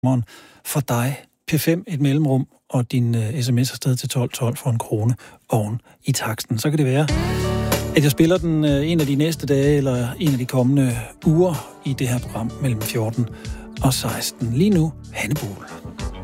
for dig. P5 et mellemrum, og din sms afsted til 1212 for 1 krone oven i taksten. Så kan det være, at jeg spiller den en af de næste dage, eller en af de kommende uger i det her program mellem 14 og 16. Lige nu, Hanne Bohl.